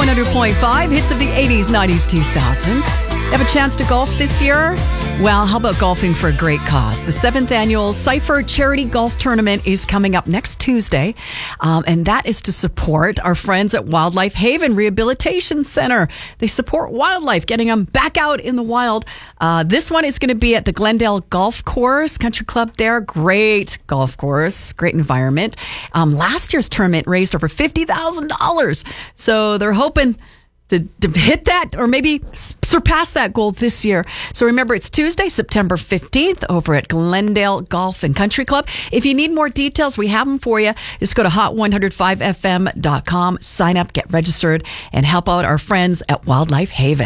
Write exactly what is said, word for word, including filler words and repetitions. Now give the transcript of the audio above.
one hundred point five, hits of the eighties, nineties, two thousands. You have a chance to golf this year? Well, how about golfing for a great cause? The seventh annual Cypher Charity Golf Tournament is coming up next Tuesday, um, and that is to support our friends at Wildlife Haven Rehabilitation Center. They support wildlife, getting them back out in the wild. Uh, this one is going to be at the Glendale Golf Course, Country Club there. Great golf course, great environment. Um, last year's tournament raised over fifty thousand dollars, so they're hoping To, to hit that or maybe surpass that goal this year. So remember, it's Tuesday, September fifteenth over at Glendale Golf and Country Club. If you need more details, we have them for you. Just go to hot one oh five f m dot com, sign up, get registered, and help out our friends at Wildlife Haven.